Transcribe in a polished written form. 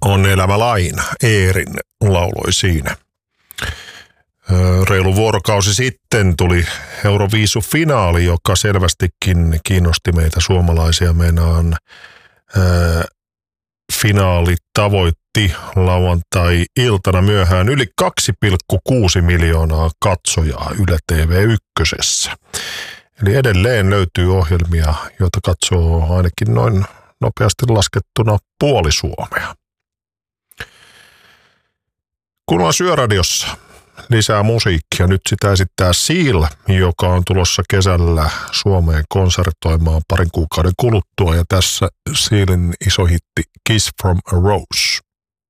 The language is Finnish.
On elämä laina. Eerin lauloi siinä. Reilu vuorokausi sitten tuli Euroviisu-finaali, joka selvästikin kiinnosti meitä suomalaisia. Meinaan finaali tavoitti lauantai-iltana myöhään yli 2,6 miljoonaa katsojaa Yle TV1. Eli edelleen löytyy ohjelmia, joita katsoo ainakin noin nopeasti laskettuna puoli Suomea. Kuullaan Syöradiossa lisää musiikkia. Nyt sitä esittää Seal, joka on tulossa kesällä Suomeen konsertoimaan parin kuukauden kuluttua. Ja tässä Sealin iso hitti Kiss from a Rose.